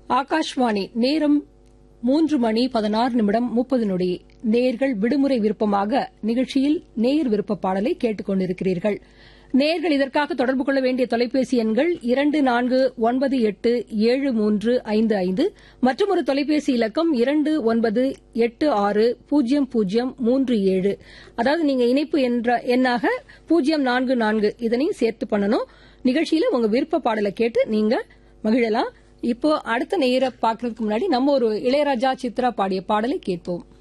ஆகாஷ்வாணி நேரம் 3:16:30 நேயர்கள் விடுமுறை விருப்பமாக நிகழ்ச்சியில் நேயர் விருப்ப பாடலை கேட்டுக் கொண்டிருக்கிறீர்கள். நேயர்கள் இதற்காக தொடர்பு கொள்ள வேண்டிய தொலைபேசி எண்கள் 24987355 மற்றும் ஒரு தொலைபேசி இலக்கம் 29860037. அதாவது நீங்க இணைப்பு எண்ணாக 044 இதனையும் சேர்த்து பண்ணணும். நிகழ்ச்சியில உங்க விருப்ப பாடலை கேட்டு நீங்க மகிழலாம். இப்போ அடுத்த நேயரை பார்க்கறதுக்கு முன்னாடி நம்ம ஒரு இளையராஜா சித்ரா பாடிய பாடலை கேட்போம்.